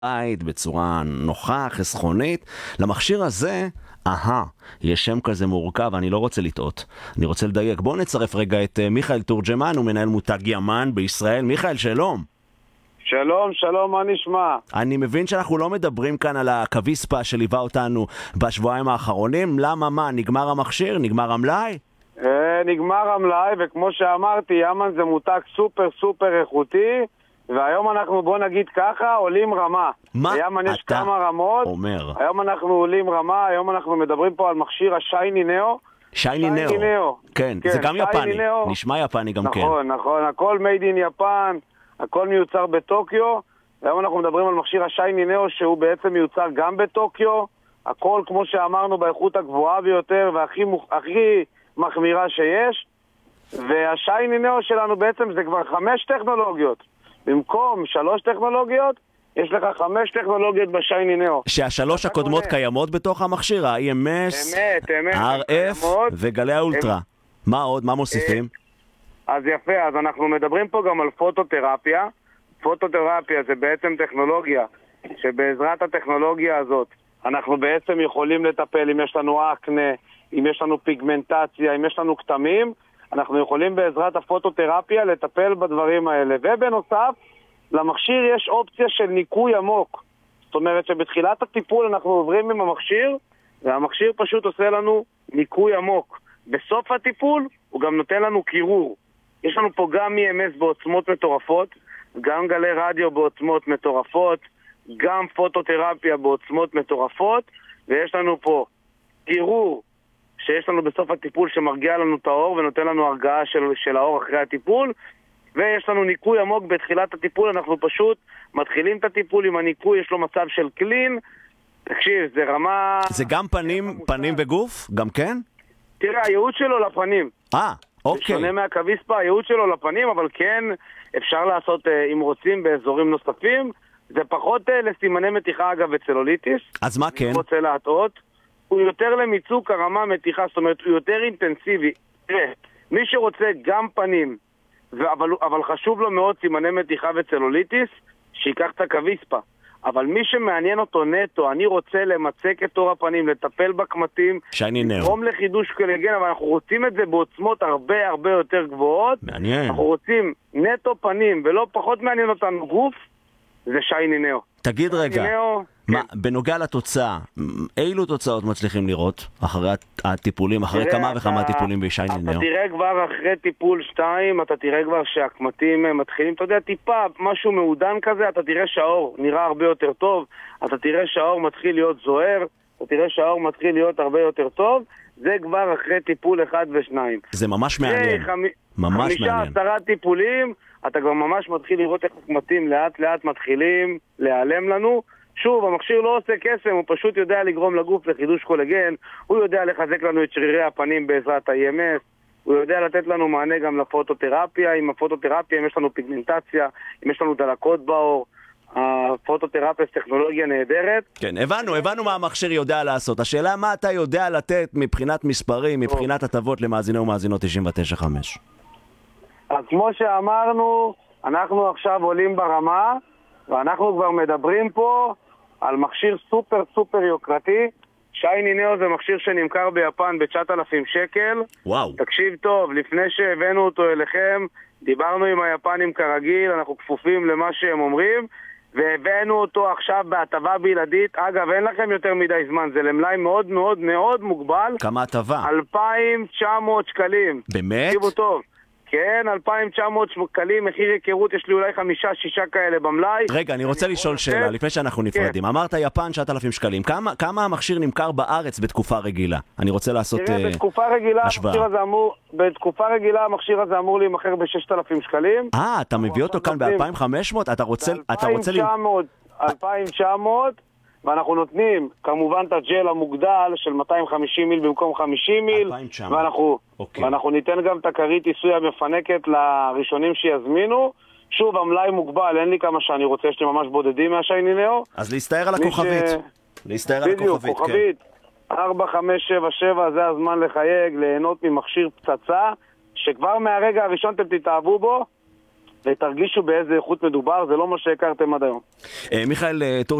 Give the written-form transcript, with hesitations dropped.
בית בצורה נוחה, חסכונית. למכשיר הזה, יש שם כזה מורכב, אני לא רוצה לטעות. אני רוצה לדייק. בואו נצרף רגע את מיכאל תורג'מן, הוא מנהל מותג ימן בישראל. מיכאל, שלום. שלום, שלום, מה נשמע? אני מבין שאנחנו לא מדברים כאן על הקוויספה שליווה אותנו בשבועיים האחרונים. למה מה? נגמר המכשיר? נגמר המלאי? נגמר המלאי, וכמו שאמרתי, ימן זה מותג סופר סופר איכותי, והיום אנחנו, בוא נגיד ככה, עולים רמה. מה בימן יש אתה כמה רמות. אומר? היום אנחנו עולים רמה, היום אנחנו מדברים פה על מכשיר השייני נאו. שייני נאו. כן, זה גם יפני. נשמע יפני גם כן. נכון, נכון, הכל made in יפן, הכל מיוצר בטוקיו. היום אנחנו מדברים על מכשיר השייני נאו שהוא בעצם מיוצר גם בטוקיו. הכל, כמו שאמרנו, באיכות הגבוהה ביותר והכי מחמירה שיש. והשייני נאו שלנו בעצם זה כבר 5 טכנולוגיות. במקום 3 טכנולוגיות, יש לך 5 טכנולוגיות בשייני נאו. שהשלוש הקודמות קיימות בתוך המכשיר, ה-EMS, אמת, RF וגלי האולטרה. מה עוד? מה מוסיפים? אז יפה, אז אנחנו מדברים פה גם על פוטותרפיה. פוטותרפיה זה בעצם טכנולוגיה, שבעזרת הטכנולוגיה הזאת אנחנו בעצם יכולים לטפל אם יש לנו אקנה, אם יש לנו פיגמנטציה, אם יש לנו כתמים, אנחנו יכולים בעזרת הפוטותרפיה לטפל בדברים האלה. ובנוסף, למכשיר יש אופציה של ניקוי עמוק. זאת אומרת שבתחילת הטיפול אנחנו עוברים עם המכשיר, והמכשיר פשוט עושה לנו ניקוי עמוק. בסוף הטיפול הוא גם נותן לנו קירור. יש לנו פה גם EMS בעוצמות מטורפות, גם גלי רדיו בעוצמות מטורפות, גם פוטותרפיה בעוצמות מטורפות, ויש לנו פה קירור שיש לנו בסוף הטיפול שמרגיע לנו את האור ונותן לנו הרגעה של האור אחרי הטיפול, ויש לנו ניקוי עמוק בתחילת הטיפול. אנחנו פשוט מתחילים את הטיפול עם הניקוי, יש לו מצב של קלין. תקשיב, זה רמה... זה גם פנים וגוף? גם כן? תראה, הייעוד שלו לפנים. אוקיי. זה שונה מהקוויספה, הייעוד שלו לפנים, אבל כן אפשר לעשות, אם רוצים, באזורים נוספים. זה פחות לסימני מתיחה, אגב, וצלוליטיס. אז מה כן? אני רוצה להטעות. הוא יותר למיצוק הרמה מתיחה, זאת אומרת, הוא יותר אינטנסיבי. תראה, מי שרוצה גם פנים, אבל חשוב לו מאוד סימני מתיחה וצלוליטיס, שיקח את הקוויספה. אבל מי שמעניין אותו נטו, אני רוצה למצק את תור הפנים, לטפל בקמטים, שייני נאו. לגרום לחידוש קולגן, אבל אנחנו רוצים את זה בעוצמות הרבה הרבה יותר גבוהות. מעניין. אנחנו רוצים נטו פנים, ולא פחות מעניין אותנו גוף, זה שייני נאו. תגיד רגע, כן. בנוגע לתוצאה, אילו תוצאות מצליחים לראות אחרי הטיפולים, אחרי כמה וכמה טיפולים בשייני נאו? אתה תראה כבר אחרי טיפול 2, אתה תראה כבר שהקמטים מתחילים, אתה יודע, טיפה, משהו מעודן כזה, אתה תראה שהאור נראה הרבה יותר טוב, אתה תראה שהאור מתחיל להיות זוהר, אתה תראה שהאור מתחיל להיות הרבה יותר טוב, זה כבר אחרי טיפול 1 ו2. זה ממש מעניין, ממש מעניין. 5-10 טיפולים, אתה כבר ממש מתחיל לראות איך הקמטים לאט לאט מתחילים להיעלם לנו. שוב, המכשיר לא עושה קסם, הוא פשוט יודע לגרום לגוף לחידוש קולגן, הוא יודע לחזק לנו את שרירי הפנים בעזרת ה-EMS, הוא יודע לתת לנו מענה גם לפוטותרפיה. עם הפוטותרפיה, אם יש לנו פיגמנטציה, אם יש לנו דלקות בעור, הפוטותרפיה זה טכנולוגיה נהדרת. כן, הבנו מה המכשיר יודע לעשות. השאלה מה אתה יודע לתת מבחינת מספרים, מבחינת הטבות למאזיני ומאזינות 99.5. אז כמו שאמרנו, אנחנו עכשיו עולים ברמה, ואנחנו כבר מדברים פה על מכשיר סופר סופר יוקרתי. שייני נאו זה מכשיר שנמכר ביפן ב-9,000 שקל. וואו. תקשיב טוב, לפני שהבאנו אותו אליכם, דיברנו עם היפנים כרגיל, אנחנו כפופים למה שהם אומרים, והבאנו אותו עכשיו בהטבה בלעדית. אגב, אין לכם יותר מדי זמן, זה למלאי מאוד מאוד מאוד מוגבל. כמה הטבה? 2,900 שקלים. באמת? תקשיבו טוב. כן, 2,900 שקלים, מחיר היכרות, יש לי אולי 5-6 כאלה במלאי. רגע, אני רוצה לשאול שאלה, לפני שאנחנו נפרדים. אמרת יפן 9,000 שקלים. כמה המכשיר נמכר בארץ בתקופה רגילה? אני רוצה לעשות השוואה. בתקופה רגילה המכשיר הזה אמור להימכר ב-6,000 שקלים. אתה מביא אותו כאן ב-2,500? אתה רוצה... 2,900, ואנחנו נותנים כמובן את הג'ל המוגדל של 250 מיל במקום 50 מיל, ואנחנו ניתן גם את הכרית עיסוי המפנקת לראשונים שיזמינו. שוב, המלאי מוגבל, אין לי כמה שאני רוצה, יש לי ממש בודדים מהשייני נאו. אז להסתער על הכוכבית. בדיוק, כוכבית 4577, זה הזמן לחייג, ליהנות ממכשיר פצצה, שכבר מהרגע הראשון אתם תתאהבו בו. ותרגישו באיזה איכות מדובר, זה לא מה שהכרתם עד היום. מיכאל